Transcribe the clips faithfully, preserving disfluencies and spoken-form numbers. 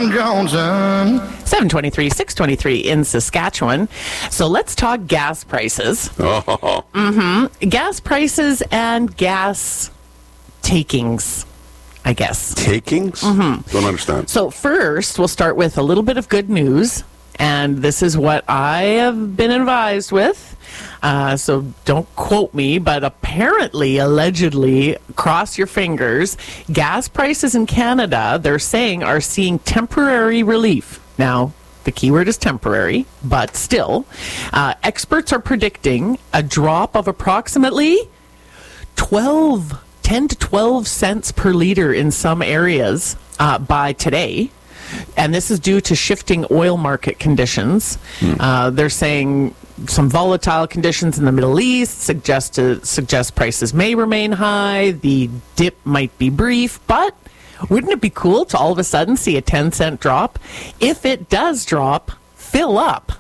I'm Johnson. seven twenty-three, six twenty-three in Saskatchewan. So let's talk gas prices. Oh. Mm-hmm. Gas prices and gas takings, I guess. Takings? Mm-hmm. Don't understand. So first, we'll start with a little bit of good news. And this is what I have been advised with. Uh, so don't quote me, but apparently, allegedly, cross your fingers, gas prices in Canada, they're saying, are seeing temporary relief. Now, the keyword is temporary, but still, uh, experts are predicting a drop of approximately twelve, ten to twelve cents per liter in some areas uh, by today. And this is due to shifting oil market conditions. Hmm. Uh, they're saying some volatile conditions in the Middle East suggest to, suggest prices may remain high. The dip might be brief, but wouldn't it be cool to all of a sudden see a ten cent drop? If it does drop, fill up.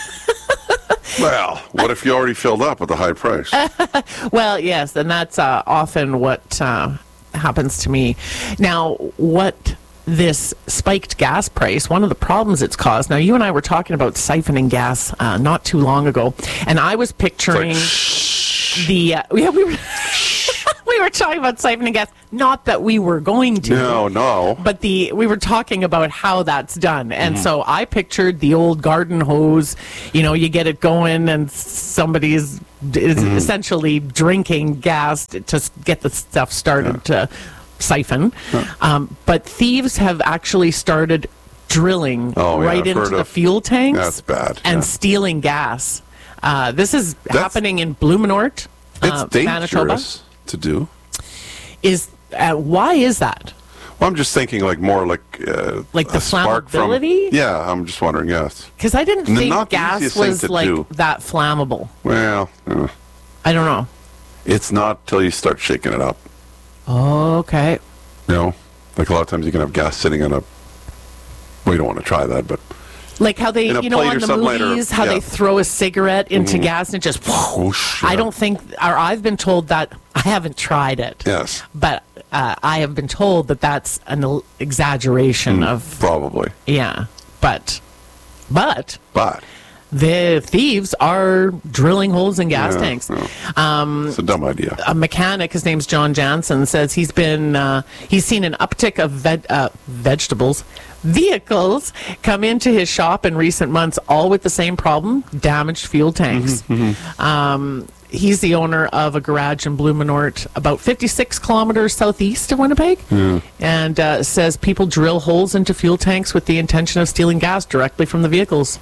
Well, what if you already filled up at the high price? Well, yes, and that's uh, often what uh, happens to me. Now, what this spiked gas price, one of the problems it's caused, now you and I were talking about siphoning gas uh, not too long ago, and I was picturing like, the, uh, yeah, we were, we were talking about siphoning gas, not that we were going to. No, no. But the we were talking about how that's done. And Mm-hmm. so I pictured the old garden hose, you know, you get it going and somebody is, is Mm-hmm. essentially drinking gas to, to get the stuff started Yeah. to siphon. Um, but thieves have actually started drilling Oh, yeah, right I've into heard the of- fuel tanks. That's bad, And yeah. stealing gas. Uh, this is That's- happening in Blumenort, It's uh, Manitoba. dangerous to do. Is uh, why is that? Well, I'm just thinking like more like... Uh, Like the a spark from- flammability? Yeah, I'm just wondering, yes. Because I didn't And think not the gas easiest thing was to like do. that flammable. Well, uh, I don't know. it's not till you start shaking it up. Okay. You know? Like a lot of times you can have gas sitting on a... Well, you don't want to try that, but... Like how they, In a you know, plate on or the something like that, or- movies, how yeah. they throw a cigarette into gas and it just Whoosh, yeah. I don't think, or I've been told that, I haven't tried it. Yes. But uh, I have been told that that's an el- exaggeration Mm. of, Probably. yeah. But, but But... the thieves are drilling holes in gas Yeah, tanks. yeah. Um, It's a dumb idea. a mechanic, his name's John Jansen, says he's been uh, he's seen an uptick of veg- uh, vegetables vehicles come into his shop in recent months, all with the same problem: damaged fuel tanks. Mm-hmm, Um, he's the owner of a garage in Blumenort, about fifty-six kilometers southeast of Winnipeg, and uh, says people drill holes into fuel tanks with the intention of stealing gas directly from the vehicles.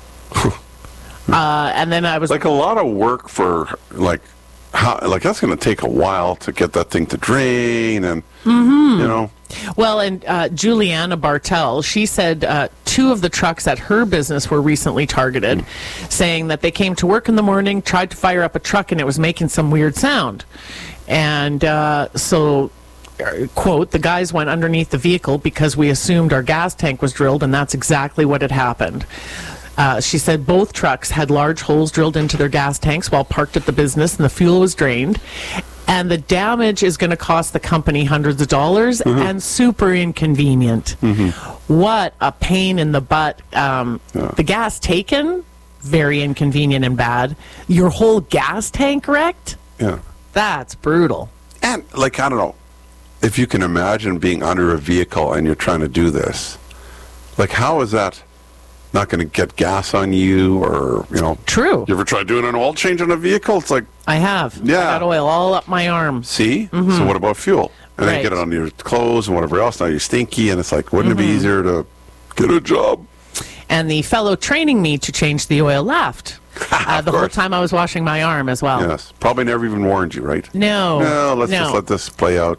uh, and then I was Like a lot of work for, like, how, like that's going to take a while to get that thing to drain and, Mm-hmm. you know. Well, and uh, Juliana Bartel, she said uh, two of the trucks at her business were recently targeted, saying that they came to work in the morning, tried to fire up a truck, and it was making some weird sound. And uh, so, uh, quote, the guys went underneath the vehicle because we assumed our gas tank was drilled, and that's exactly what had happened. Uh, she said both trucks had large holes drilled into their gas tanks while parked at the business, and the fuel was drained. And the damage is going to cost the company hundreds of dollars and super inconvenient. What a pain in the butt. Um, Yeah. The gas taken, very inconvenient and bad. Your whole gas tank wrecked? Yeah. That's brutal. And, like, I don't know, if you can imagine being under a vehicle and you're trying to do this, like, how is that not going to get gas on you or, you know? True. You ever tried doing an oil change on a vehicle? It's like, I have. Yeah. I got oil all up my arms. see? So what about fuel? And then Right. get it on your clothes and whatever else. Now you're stinky, and it's like, wouldn't it be easier to get a job? And the fellow training me to change the oil laughed uh, the whole course. time I was washing my arm as well. Yes. Probably never even warned you, right? No. No, let's no. just let this play out.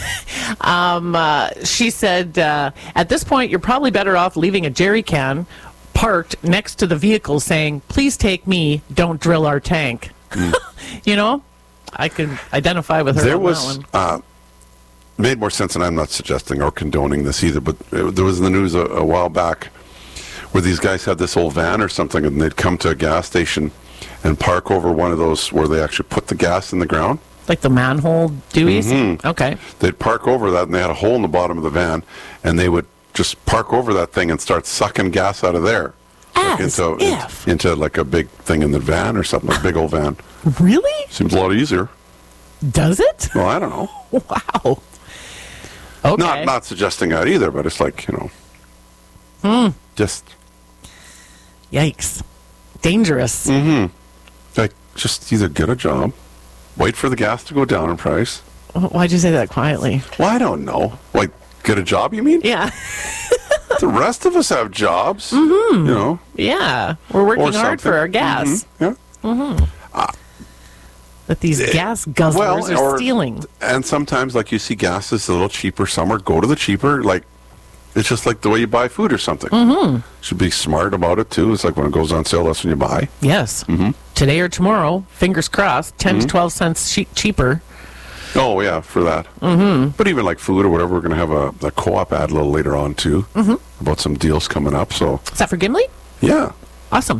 Um, uh, she said, uh, at this point, you're probably better off leaving a jerry can parked next to the vehicle saying, please take me, don't drill our tank. You know, I could identify with her There on was, that one. uh, made more sense, and I'm not suggesting or condoning this either, but uh, there was in the news a, a while back where these guys had this old van or something, and they'd come to a gas station and park over one of those where they actually put the gas in the ground. Like the manhole dewies? Mhm. Okay. They'd park over that, and they had a hole in the bottom of the van, and they would just park over that thing and start sucking gas out of there. Like As into, if. into like a big thing in the van or something, like a big old van. Really? Seems a lot easier. Does it? Well, I don't know. Wow. Okay. Not not suggesting that either, but it's like, you know, Hmm. just Yikes. Dangerous. like just either get a job, wait for the gas to go down in price. Why'd you say that quietly? Well, I don't know. Like get a job, you mean? Yeah. The rest of us have jobs. Mm-hmm. You know, Yeah. We're working or hard for something. our gas Mhm. Yeah. that these gas guzzlers Well, are or- stealing. And sometimes, like you see, gas is a little cheaper somewhere. Go to the cheaper. Like it's just like the way you buy food or something. Mm-hmm. Should be smart about it too. It's like when it goes on sale, that's when you buy. Yes. Mm-hmm. Today or tomorrow, fingers crossed, ten to twelve cents che- cheaper. Oh yeah, for that. Mm-hmm. But even like food or whatever, we're going to have a, a co-op ad a little later on too mm-hmm. about some deals coming up. So Is that for Gimli? yeah, Awesome.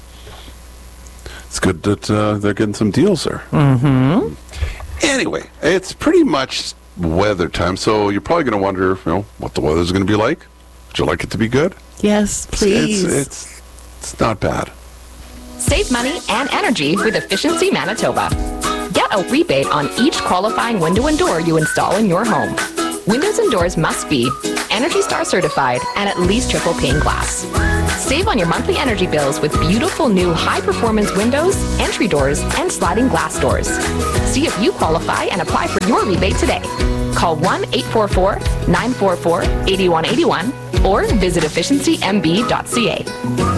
it's good that uh, they're getting some deals there. Mm-hmm. Anyway, it's pretty much weather time, so you're probably going to wonder, you know, what the weather's going to be like. Would you like it to be good? Yes, please. It's it's, it's not bad. Save money and energy with Efficiency Manitoba. Get a rebate on each qualifying window and door you install in your home. Windows and doors must be Energy Star certified and at least triple pane glass. Save on your monthly energy bills with beautiful new high-performance windows, entry doors, and sliding glass doors. See if you qualify and apply for your rebate today. Call one eight four four, nine four four, eight one eight one or visit efficiency m b dot c a.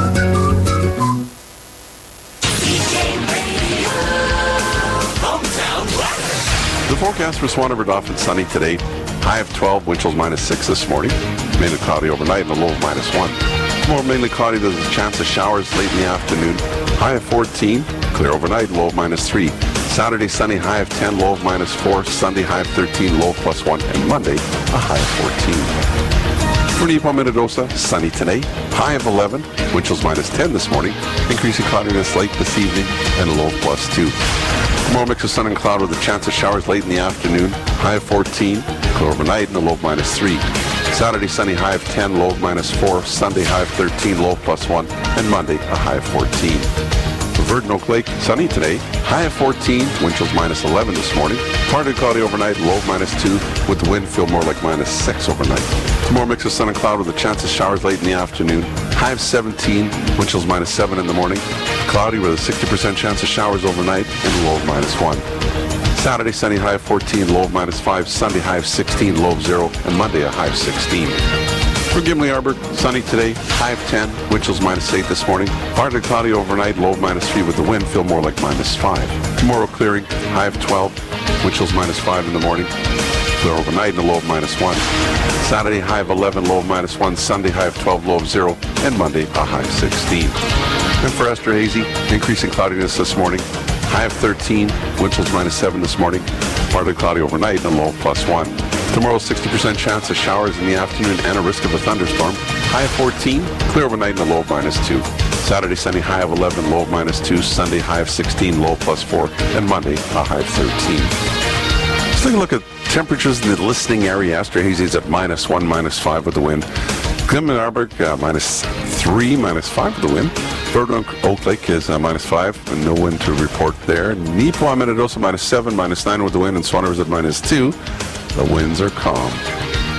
The forecast for Swan River Dauphin sunny today. High of twelve, wind chills minus six this morning. Mainly cloudy overnight and a low of minus one. Tomorrow mainly cloudy, there's a chance of showers late in the afternoon. High of fourteen, clear overnight, low of minus three. Saturday sunny, high of ten, low of minus four. Sunday high of thirteen, low of plus one. And Monday, a high of fourteen. For Nippon Minnedosa, sunny today. High of eleven, wind chills minus ten this morning. Increasing cloudiness late this evening and a low of plus two. Tomorrow mix of sun and cloud with a chance of showers late in the afternoon. High of fourteen, clear overnight and a low of minus three. Saturday sunny, high of ten, low of minus four. Sunday high of thirteen, low of plus one. And Monday a high of fourteen. For Verdon Oak Lake, sunny today. High of fourteen, wind chills minus eleven this morning. Partly cloudy overnight, low of minus two, with the wind feel more like minus six overnight. Tomorrow mix of sun and cloud with a chance of showers late in the afternoon. High of seventeen, wind chills minus seven in the morning. Cloudy with a sixty percent chance of showers overnight and low of minus one. Saturday sunny, high of fourteen, low of minus five. Sunday high of sixteen, low of zero. And Monday a high of sixteen. For Gimli Arbor, sunny today, high of ten, wind chills minus eight this morning. Partly cloudy overnight, low of minus three with the wind feel more like minus five. Tomorrow clearing, high of twelve, wind chills minus five in the morning. Clear overnight and a low of minus one. Saturday high of eleven, low of minus one. Sunday high of twelve, low of zero. And Monday a high of sixteen. And for Esterhazy, increasing cloudiness this morning. High of thirteen, wind chills minus seven this morning. Partly cloudy overnight and a low of plus one. Tomorrow, sixty percent chance of showers in the afternoon and a risk of a thunderstorm. High of fourteen, clear overnight and a low of minus two. Saturday, sunny, high of eleven, low of minus two. Sunday, high of sixteen, low of plus four. And Monday, a high of thirteen. Let's take a look at temperatures in the listening area. Esterhazy's at minus one, minus five with the wind. Gimli Arbor, uh, minus three, minus five with the wind. Verdon Oak Lake is uh, minus five, and no wind to report there. Nippon Minnedosa, minus seven, minus nine with the wind, and Swan River's at minus two. The winds are calm.